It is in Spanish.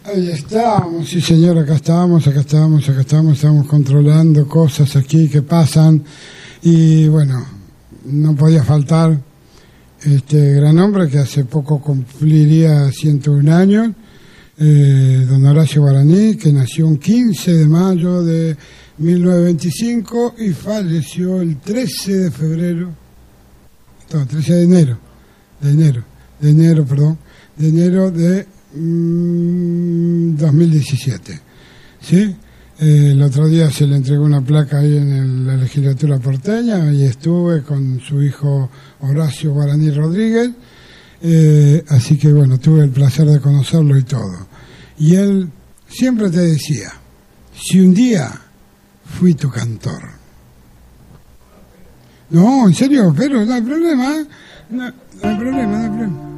Ahí estamos, sí señor, acá estamos, estamos controlando cosas aquí que pasan y bueno, no podía faltar este gran hombre que hace poco cumpliría 101 años, don Horacio Guaraní, que nació un 15 de mayo de 1925 y falleció el 13 de febrero, no, 13 de enero de 2017, ¿sí? El otro día se le entregó una placa ahí en la legislatura porteña y estuve con su hijo Horacio Guaraní Rodríguez, así que bueno, tuve el placer de conocerlo y todo. Y él siempre te decía, si un día fui tu cantor. No, en serio, pero no hay problema, no hay problema.